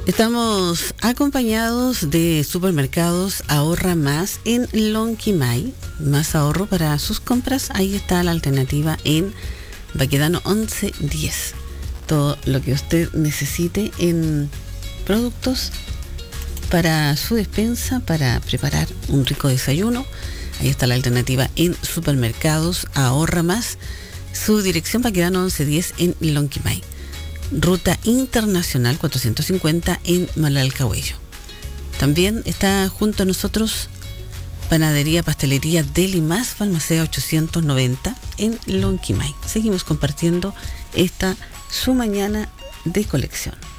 Estamos acompañados de Supermercados Ahorra Más en Lonquimay. Más ahorro para sus compras. Ahí está la alternativa en Baquedano 1110. Todo lo que usted necesite en productos para su despensa, para preparar un rico desayuno. Ahí está la alternativa en Supermercados Ahorra Más. Su dirección Baquedano 1110 en Lonquimay. Ruta Internacional 450 en Malalcahuello. También está junto a nosotros Panadería Pastelería Deli Más, Balmaceda 890 en Lonquimay. Seguimos compartiendo esta su mañana de colección.